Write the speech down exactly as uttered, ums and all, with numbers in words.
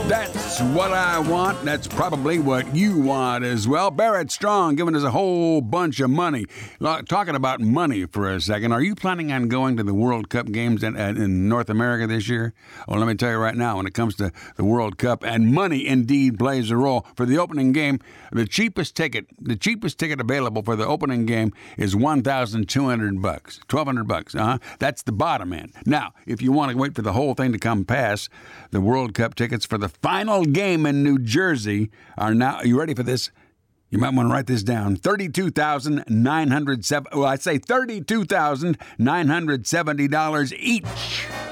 That's what I want. That's probably what you want as well. Barrett Strong giving us a whole bunch of money. Talking about money for a second. Are you planning on going to the World Cup games in, in North America this year? Well, let me tell you right now, when it comes to the World Cup, and money indeed plays a role. For the opening game, the cheapest ticket, the cheapest ticket available for the opening game is one thousand two hundred bucks, twelve hundred bucks. Uh-huh. That's the bottom end. Now, if you want to wait for the whole thing to come past, the World Cup tickets for the final game in New Jersey are now, are you ready for this? You might want to write this down. thirty-two thousand nine hundred seventy, well, I'd say thirty-two thousand nine hundred seventy dollars each.